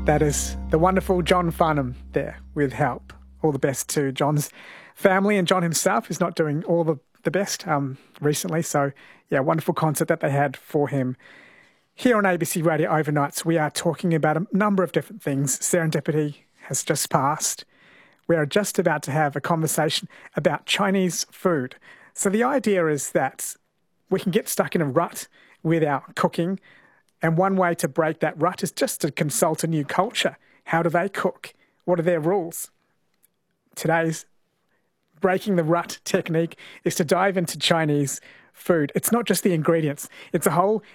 That is the wonderful John Farnham there with Help. All the best to John's family and John himself is not doing all the best recently. So, yeah, wonderful concert that they had for him. Here on ABC Radio Overnights, we are talking about a number of different things. Serendipity has just passed. We are just about to have a conversation about Chinese food. So the idea is that we can get stuck in a rut with our cooking, and one way to break that rut is just to consult a new culture. How do they cook? What are their rules? Today's breaking the rut technique is to dive into Chinese food. It's not just the ingredients. It's a whole